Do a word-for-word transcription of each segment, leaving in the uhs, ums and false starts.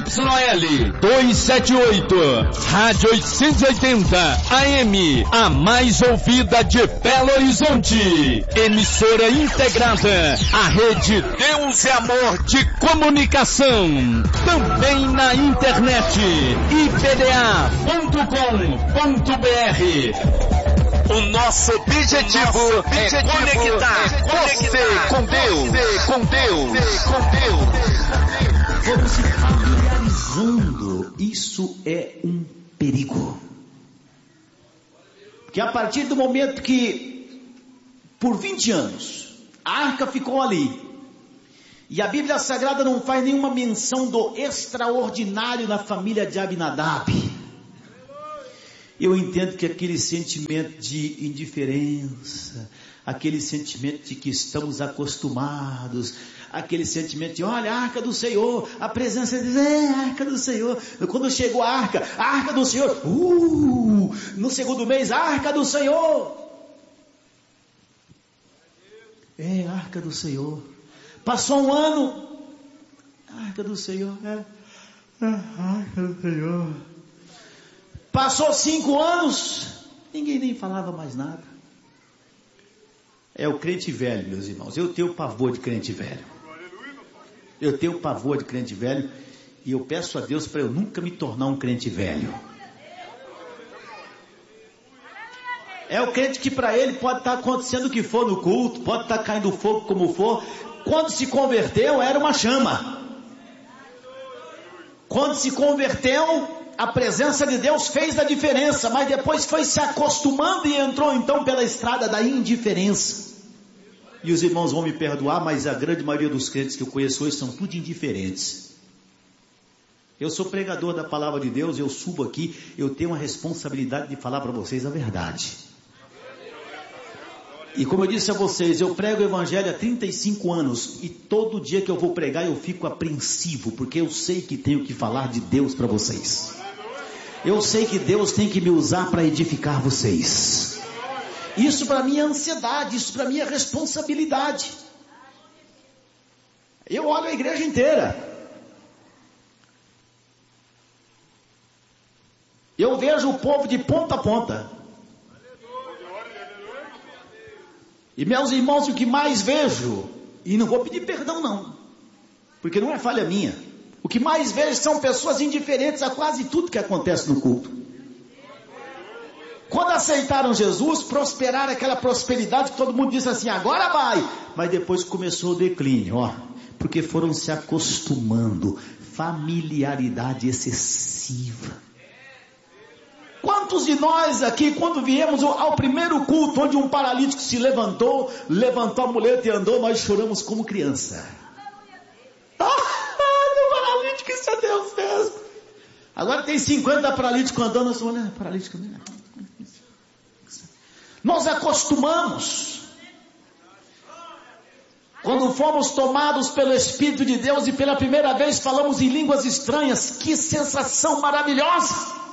L duzentos e setenta e oito, Rádio oitocentos e oitenta A M, a mais ouvida de Belo Horizonte. Emissora integrada à rede Deus e Amor de Comunicação. Também na internet, i b d a ponto com ponto b r. O nosso objetivo, nosso objetivo é conectar, é conectar você com Deus, você com Deus, você com Deus. Vamos se familiarizando. Isso é um perigo. Porque a partir do momento que, por vinte anos, a arca ficou ali, e a Bíblia Sagrada não faz nenhuma menção do extraordinário na família de Abinadab, eu entendo que aquele sentimento de indiferença, aquele sentimento de que estamos acostumados, aquele sentimento de, olha, a arca do Senhor, a presença de Deus, é a arca do Senhor. Quando chegou a arca, a arca do Senhor, uh, no segundo mês, a arca do Senhor. É, a arca do Senhor. Passou um ano, a arca do Senhor, é, é a arca do Senhor. Passou cinco anos, ninguém nem falava mais nada. É o crente velho, meus irmãos. Eu tenho pavor de crente velho. Eu tenho pavor de crente velho. E eu peço a Deus para eu nunca me tornar um crente velho. É o crente que para ele pode estar acontecendo o que for no culto, pode estar caindo fogo como for. Quando se converteu era uma chama. Quando se converteu, a presença de Deus fez a diferença, mas depois foi se acostumando e entrou então pela estrada da indiferença. E os irmãos vão me perdoar, mas a grande maioria dos crentes que eu conheço hoje são tudo indiferentes. Eu sou pregador da palavra de Deus, eu subo aqui, eu tenho a responsabilidade de falar para vocês a verdade. E como eu disse a vocês, eu prego o evangelho há trinta e cinco anos, e todo dia que eu vou pregar eu fico apreensivo, porque eu sei que tenho que falar de Deus para vocês. Eu sei que Deus tem que me usar para edificar vocês. Isso para mim é ansiedade, isso para mim é responsabilidade. Eu olho a igreja inteira. Eu vejo o povo de ponta a ponta. E meus irmãos, o que mais vejo, e não vou pedir perdão não, porque não é falha minha, o que mais vejo são pessoas indiferentes a quase tudo que acontece no culto. Quando aceitaram Jesus, prosperaram aquela prosperidade que todo mundo disse assim, agora vai, mas depois começou o declínio, ó, porque foram se acostumando, familiaridade excessiva. Quantos de nós aqui, quando viemos ao primeiro culto, onde um paralítico se levantou, levantou a muleta e andou, nós choramos como criança. Ah, meu paralítico, isso é Deus mesmo. Agora tem cinquenta paralíticos andando, nós olhando, paralítico. Nós acostumamos. Quando fomos tomados pelo Espírito de Deus e pela primeira vez falamos em línguas estranhas, que sensação maravilhosa.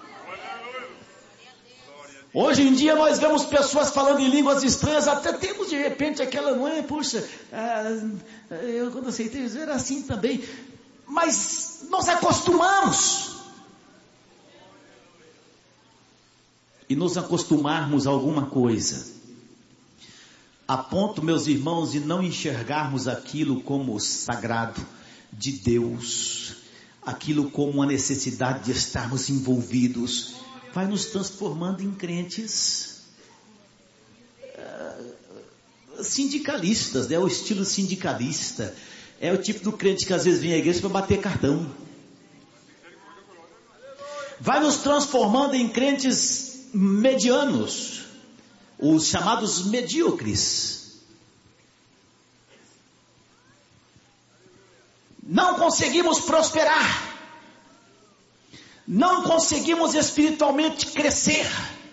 Hoje em dia nós vemos pessoas falando em línguas estranhas, até temos de repente aquela, não é, puxa, ah, eu quando aceitei Jesus era assim também, mas nós acostumamos. E nos acostumarmos a alguma coisa, a ponto, meus irmãos, de não enxergarmos aquilo como sagrado de Deus, aquilo como uma necessidade de estarmos envolvidos, vai nos transformando em crentes uh, sindicalistas, né? O estilo sindicalista, é o tipo do crente que às vezes vem à igreja para bater cartão, vai nos transformando em crentes medianos, os chamados medíocres. Não conseguimos prosperar, não conseguimos espiritualmente crescer.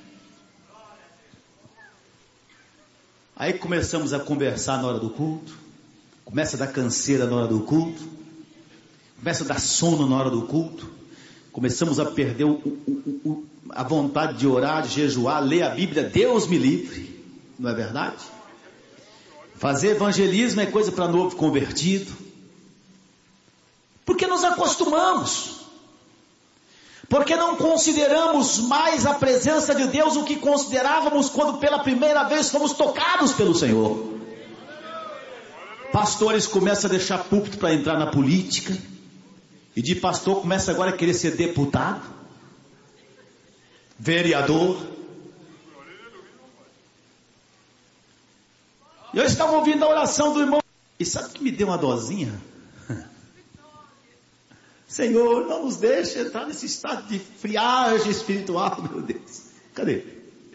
Aí começamos a conversar na hora do culto, começa a dar canseira na hora do culto, começa a dar sono na hora do culto, começamos a perder o, o, o, a vontade de orar, de jejuar, ler a Bíblia, Deus me livre, não é verdade? Fazer evangelismo é coisa para novo convertido. Porque nos acostumamos. Porque não consideramos mais a presença de Deus o que considerávamos quando pela primeira vez fomos tocados pelo Senhor. Pastores começam a deixar púlpito para entrar na política. E de pastor começa agora a querer ser deputado, vereador. Eu estava ouvindo a oração do irmão. E sabe o que me deu uma dosinha? Senhor, não nos deixe entrar nesse estado de friagem espiritual, meu Deus. Cadê?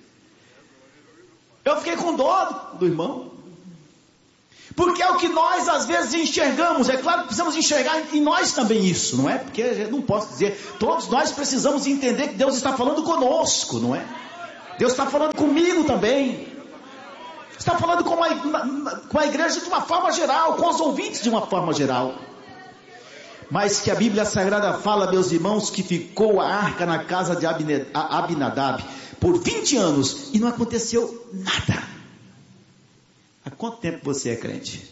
Eu fiquei com dó do irmão. Porque é o que nós às vezes enxergamos. É claro que precisamos enxergar em nós também isso, não é? Porque eu não posso dizer, todos nós precisamos entender que Deus está falando conosco, não é? Deus está falando comigo também. Está falando com a, com a igreja de uma forma geral, com os ouvintes de uma forma geral. Mas que a Bíblia Sagrada fala, meus irmãos, que ficou a arca na casa de Abinadab por vinte anos e não aconteceu nada. Há quanto tempo você é crente?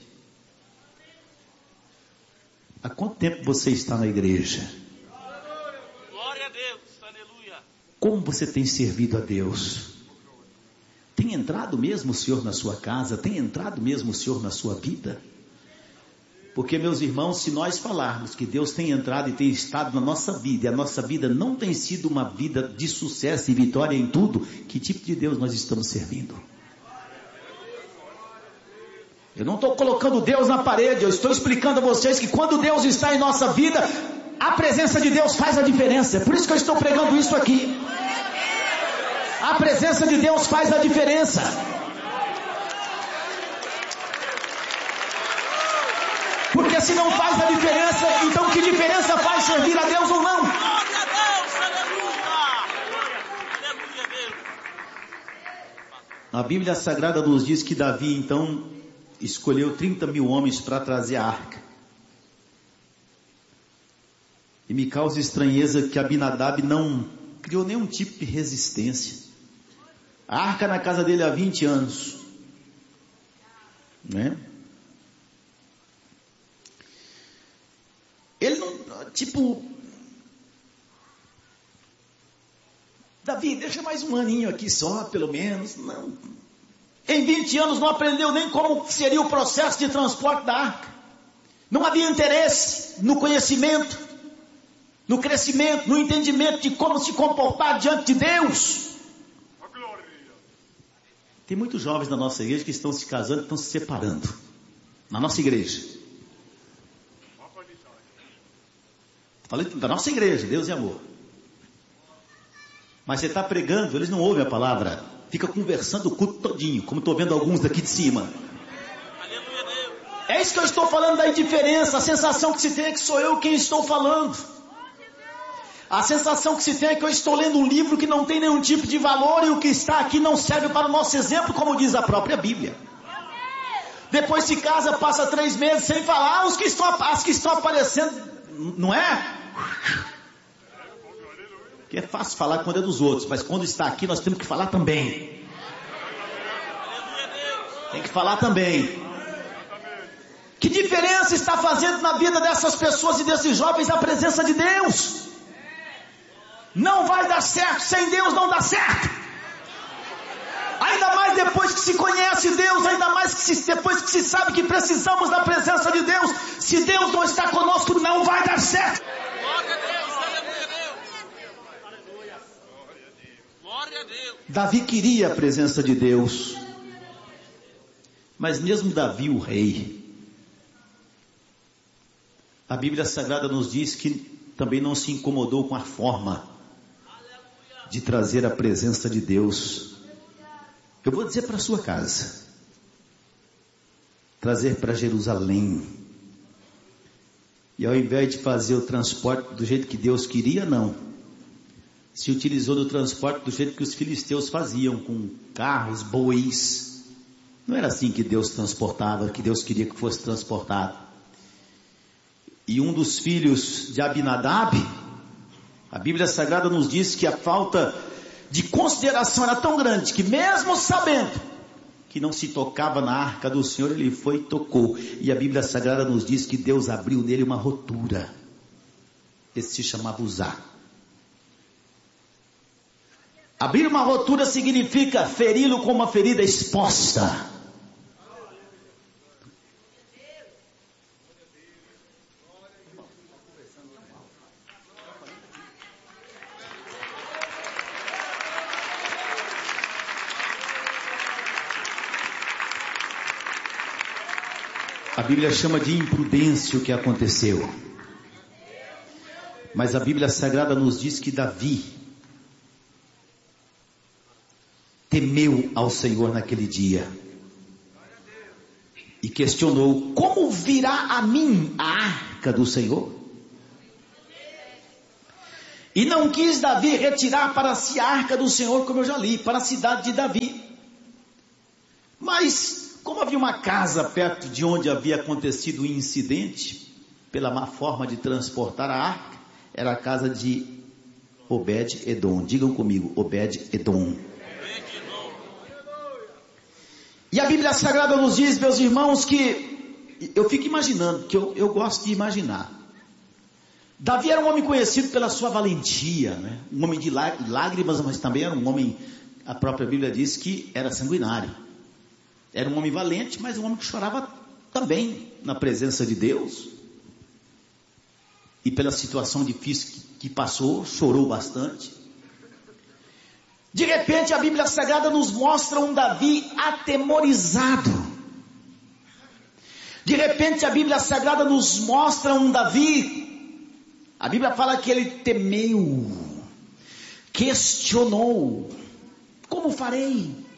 Há quanto tempo você está na igreja? Glória a Deus, aleluia. Como você tem servido a Deus? Tem entrado mesmo o Senhor na sua casa? Tem entrado mesmo o Senhor na sua vida? Porque, meus irmãos, se nós falarmos que Deus tem entrado e tem estado na nossa vida, e a nossa vida não tem sido uma vida de sucesso e vitória em tudo, que tipo de Deus nós estamos servindo? Eu não estou colocando Deus na parede, eu estou explicando a vocês que quando Deus está em nossa vida, a presença de Deus faz a diferença. É por isso que eu estou pregando isso aqui. A presença de Deus faz a diferença. Porque se não faz a diferença, então que diferença faz servir a Deus ou não? Glória a Deus, aleluia. Aleluia a Deus. A Bíblia Sagrada nos diz que Davi então escolheu trinta mil homens para trazer a arca. E me causa estranheza que Abinadab não criou nenhum tipo de resistência. A arca na casa dele há vinte anos, né? Ele não, tipo, Davi, deixa mais um aninho aqui só, pelo menos. Não. Em vinte anos não aprendeu nem como seria o processo de transporte da arca. Não havia interesse no conhecimento, no crescimento, no entendimento de como se comportar diante de Deus. Tem muitos jovens na nossa igreja que estão se casando e estão se separando. Na nossa igreja. Falei da nossa igreja, Deus e amor. Mas você está pregando, eles não ouvem a palavra. Fica conversando o culto todinho, como estou vendo alguns daqui de cima. É isso que eu estou falando da indiferença. A sensação que se tem é que sou eu quem estou falando. A sensação que se tem é que eu estou lendo um livro que não tem nenhum tipo de valor e o que está aqui não serve para o nosso exemplo, como diz a própria Bíblia. Depois se casa, passa três meses sem falar, os que estão, as que estão aparecendo, não é? Que é fácil falar quando é dos outros, mas quando está aqui nós temos que falar também. Tem que falar também. Que diferença está fazendo na vida dessas pessoas e desses jovens a presença de Deus? Não vai dar certo, sem Deus não dá certo. Ainda mais depois que se conhece Deus, ainda mais que se, depois que se sabe que precisamos da presença de Deus. Se Deus não está conosco, não vai dar certo. Glória a Deus, aleluia a Deus. Glória a Deus. Davi queria a presença de Deus. Mas mesmo Davi, o rei, a Bíblia Sagrada nos diz que também não se incomodou com a forma de trazer a presença de Deus. Eu vou dizer para a sua casa, trazer para Jerusalém. E ao invés de fazer o transporte do jeito que Deus queria, não. Se utilizou do transporte do jeito que os filisteus faziam, com carros, bois. Não era assim que Deus transportava, que Deus queria que fosse transportado. E um dos filhos de Abinadab, a Bíblia Sagrada nos diz que a falta de consideração era tão grande, que mesmo sabendo que não se tocava na arca do Senhor, ele foi e tocou. E a Bíblia Sagrada nos diz que Deus abriu nele uma rotura. Esse se chamava Uzá. Abrir uma rotura significa feri-lo com uma ferida exposta. A Bíblia chama de imprudência o que aconteceu. Mas a Bíblia Sagrada nos diz que Davi temeu ao Senhor naquele dia. E questionou: como virá a mim a arca do Senhor? E não quis Davi retirar para si a arca do Senhor, como eu já li, para a cidade de Davi. Mas como havia uma casa perto de onde havia acontecido o incidente, pela má forma de transportar a arca, era a casa de Obed-Edom. Digam comigo, Obed-Edom. E a Bíblia Sagrada nos diz, meus irmãos, que eu fico imaginando, que eu, eu gosto de imaginar. Davi era um homem conhecido pela sua valentia, né? Um homem de lágrimas, mas também era um homem, a própria Bíblia diz que era sanguinário. Era um homem valente, mas um homem que chorava também na presença de Deus. E pela situação difícil que, que passou, chorou bastante. De repente a Bíblia Sagrada nos mostra um Davi atemorizado. De repente a Bíblia Sagrada nos mostra um Davi, a Bíblia fala que ele temeu, questionou: como farei?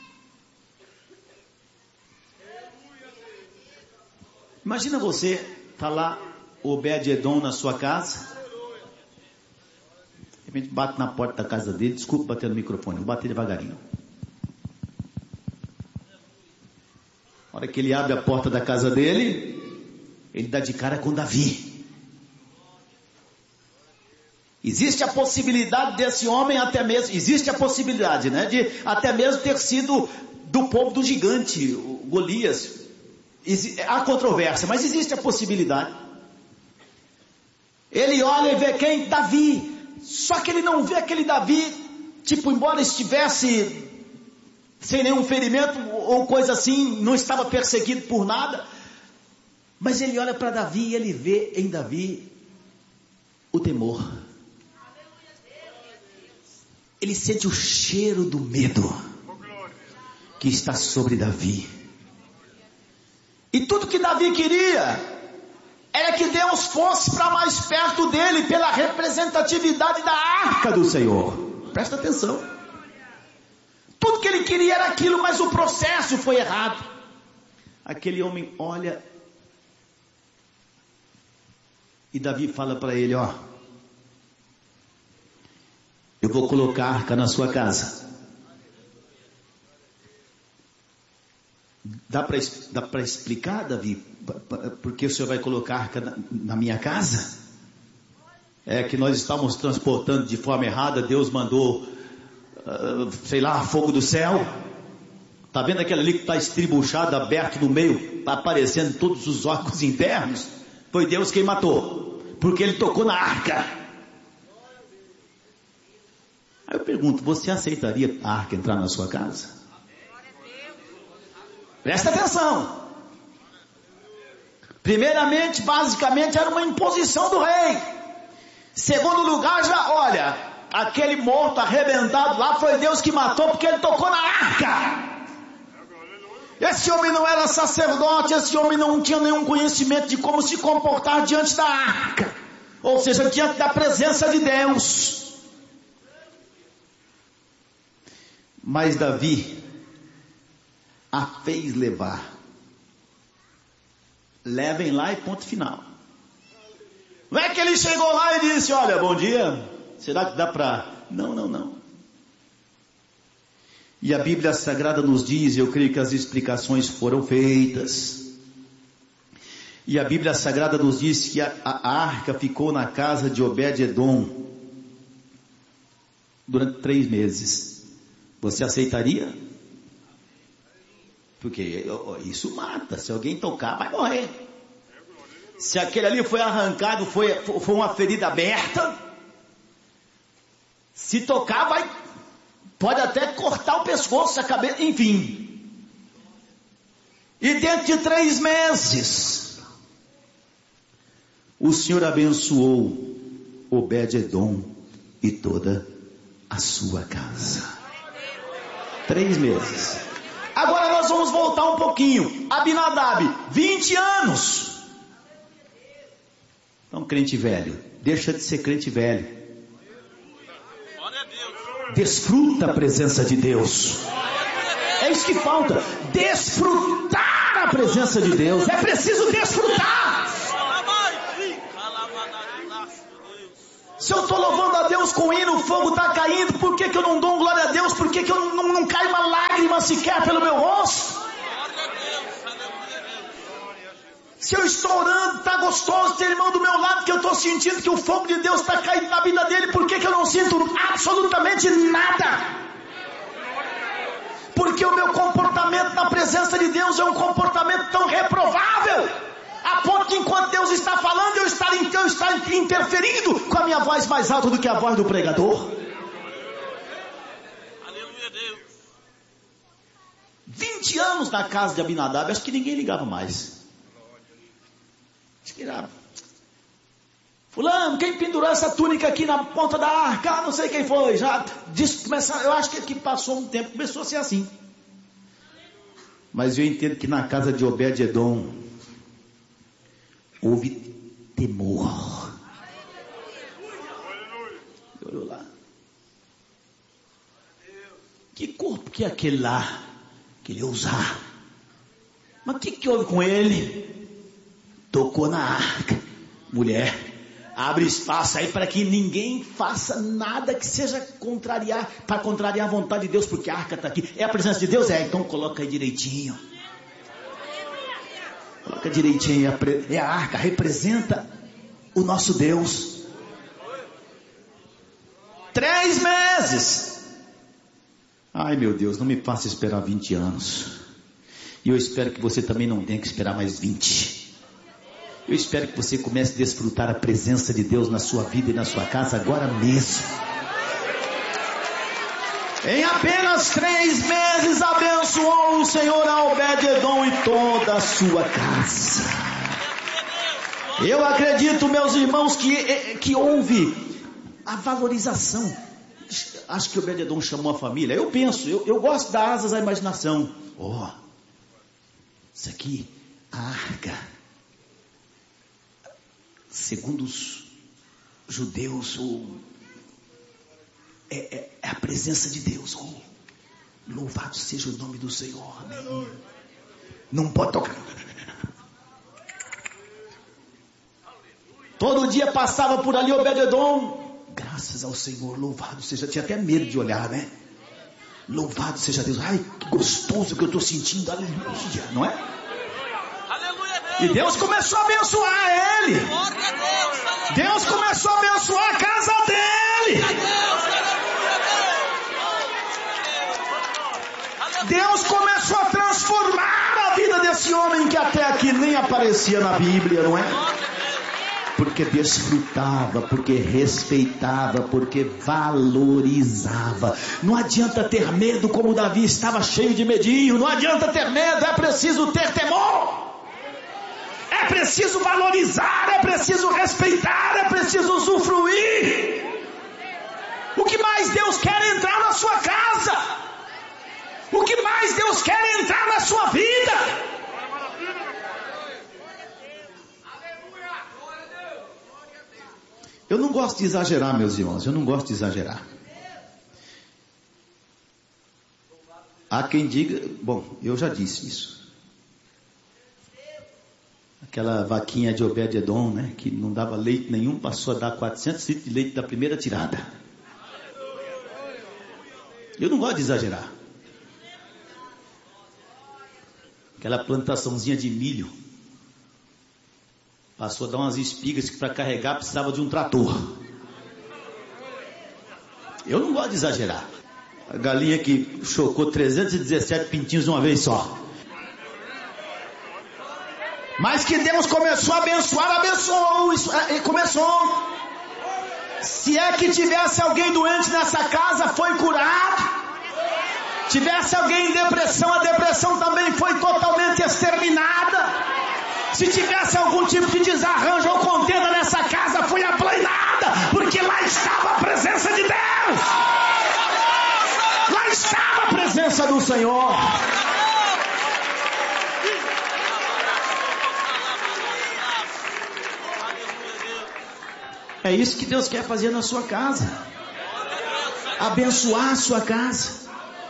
Imagina você, está lá Obed-Edom na sua casa, de repente bate na porta da casa dele. Desculpa bater no microfone, vou bater devagarinho. Na hora que ele abre a porta da casa dele, ele dá de cara com Davi. Existe a possibilidade desse homem até mesmo, existe a possibilidade, né, de até mesmo ter sido do povo do gigante, o Golias. Há controvérsia, mas existe a possibilidade. Ele olha e vê quem? Davi. Só que ele não vê aquele Davi, tipo, embora estivesse sem nenhum ferimento ou coisa assim, não estava perseguido por nada, mas ele olha para Davi e ele vê em Davi o temor. Ele sente o cheiro do medo que está sobre Davi. E tudo que Davi queria era que Deus fosse para mais perto dele, pela representatividade da arca do Senhor. Presta atenção. Tudo que ele queria era aquilo, mas o processo foi errado. Aquele homem olha e Davi fala para ele: ó, eu vou colocar a arca na sua casa. Dá para dá para explicar, Davi, porque o senhor vai colocar a arca na, na minha casa? É que nós estávamos transportando de forma errada, Deus mandou, uh, sei lá, fogo do céu. Está vendo aquele ali que está estribuchado, aberto no meio, está aparecendo todos os órgãos internos? Foi Deus quem matou, porque ele tocou na arca. Aí eu pergunto, você aceitaria a arca entrar na sua casa? Presta atenção. Primeiramente, basicamente, era uma imposição do rei. Segundo lugar, já, olha, aquele morto arrebentado lá foi Deus que matou, porque ele tocou na arca. Esse homem não era sacerdote, esse homem não tinha nenhum conhecimento de como se comportar diante da arca, ou seja, diante da presença de Deus. Mas Davi a fez levar. Levem lá e ponto final. Não é que ele chegou lá e disse: olha, bom dia, será que dá para... Não, não, não. E a Bíblia Sagrada nos diz, eu creio que as explicações foram feitas, e a Bíblia Sagrada nos diz que a, a arca ficou na casa de Obed-Edom durante três meses. Você aceitaria? Porque isso mata, se alguém tocar vai morrer. Se aquele ali foi arrancado, foi, foi uma ferida aberta, se tocar vai, pode até cortar o pescoço, a cabeça, enfim. E dentro de três meses, o Senhor abençoou Obed-edom e toda a sua casa. Três meses. Agora nós vamos voltar um pouquinho. Abinadab, vinte anos. Então, crente velho, deixa de ser crente velho. Desfruta a presença de Deus. É isso que falta. Desfrutar a presença de Deus. É preciso desfrutar. Se eu estou louvando a Deus com hino, o fogo está caindo, por que, que eu não dou glória a Deus? Por que, que eu não, não cai uma lágrima sequer pelo meu rosto? Se eu estou orando, está gostoso, tem irmão do meu lado que eu estou sentindo que o fogo de Deus está caindo na vida dele, por que, que eu não sinto absolutamente nada? Porque o meu comportamento na presença de Deus é um comportamento tão reprovável, a ponto que enquanto Deus está falando, eu estar, eu estar interferindo com a minha voz mais alta do que a voz do pregador. Aleluia, Deus. vinte anos na casa de Abinadab, acho que ninguém ligava mais. Acho que era... Fulano, quem pendurou essa túnica aqui na ponta da arca? Ah, não sei quem foi. Já disse, começar, eu acho que aqui passou um tempo, começou a ser assim. Mas eu entendo que na casa de Obed-edom houve temor. Olhou lá. Que corpo que é aquele lá? Que ele ia usar. Mas o que, que houve com ele? Tocou na arca. Mulher, abre espaço aí para que ninguém faça nada que seja contrariar, para contrariar a vontade de Deus, porque a arca está aqui. É a presença de Deus? É, então coloca aí direitinho. Coloca direitinho, é a arca, representa o nosso Deus. Três meses. Ai meu Deus, não me faça esperar vinte anos. E eu espero que você também não tenha que esperar mais vinte. Eu espero que você comece a desfrutar a presença de Deus na sua vida e na sua casa agora mesmo. Em apenas três meses abençoou o Senhor a Obed-edom e toda a sua casa. Eu acredito, meus irmãos, que, que houve a valorização. Acho que Obed-edom chamou a família. Eu penso, eu, eu gosto das asas à imaginação. Ó, oh, isso aqui, a arca. Segundo os judeus, o, é, é, é a presença de Deus. Oh, louvado seja o nome do Senhor. Amém. Não pode tocar. Todo dia passava por ali Obed-edom. Graças ao Senhor, louvado seja. Tinha até medo de olhar, né? Louvado seja Deus. Ai, que gostoso que eu estou sentindo. Aleluia, não é? E Deus começou a abençoar ele. Deus começou a abençoar a casa dele. Deus começou a transformar a vida desse homem que até aqui nem aparecia na Bíblia, não é? Porque desfrutava, porque respeitava, porque valorizava. Não adianta ter medo como Davi estava cheio de medinho. Não adianta ter medo, é preciso ter temor. É preciso valorizar, é preciso respeitar, é preciso usufruir. O que mais Deus quer é entrar na sua casa? O que mais Deus quer é entrar na sua vida? Eu não gosto de exagerar, meus irmãos, eu não gosto de exagerar. Há quem diga, bom, eu já disse isso. Aquela vaquinha de Obed-edom, né, que não dava leite nenhum, passou a dar quatrocentos litros de leite da primeira tirada. Eu não gosto de exagerar. Aquela plantaçãozinha de milho passou a dar umas espigas que para carregar precisava de um trator. Eu não gosto de exagerar. A galinha que chocou trezentos e dezessete pintinhos de uma vez só. Mas que Deus começou a abençoar, abençoou, isso, é, começou. Se é que tivesse alguém doente nessa casa, foi curado. Tivesse alguém em depressão, a depressão também foi totalmente exterminada. Se tivesse algum tipo de desarranjo ou contenda nessa casa, foi aplanada, porque lá estava a presença de Deus. Lá estava a presença do Senhor. É isso que Deus quer fazer na sua casa. Abençoar a sua casa.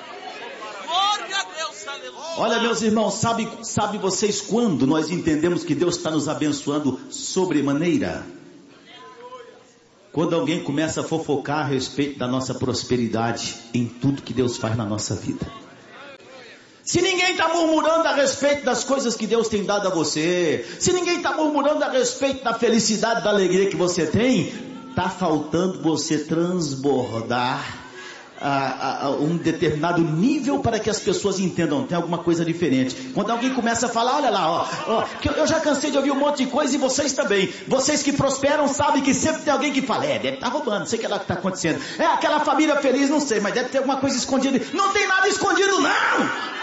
Olha, meus irmãos, sabe, sabe vocês quando nós entendemos que Deus está nos abençoando sobremaneira? Quando alguém começa a fofocar a respeito da nossa prosperidade em tudo que Deus faz na nossa vida. Se ninguém está murmurando a respeito das coisas que Deus tem dado a você, se ninguém está murmurando a respeito da felicidade, da alegria que você tem, está faltando você transbordar a, a, a um determinado nível para que as pessoas entendam, tem alguma coisa diferente. Quando alguém começa a falar, olha lá, ó, ó, que eu já cansei de ouvir um monte de coisa e vocês também. Vocês que prosperam sabem que sempre tem alguém que fala, é, deve estar roubando, não sei o que lá que está acontecendo. É aquela família feliz, não sei, mas deve ter alguma coisa escondida. Não tem nada escondido não!